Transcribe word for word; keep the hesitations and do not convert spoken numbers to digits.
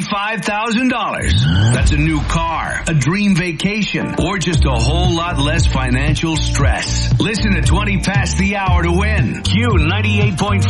twenty-five thousand dollars. That's a new car, a dream vacation, or just a whole lot less financial stress. Listen to twenty past the hour to win. Q ninety-eight point five.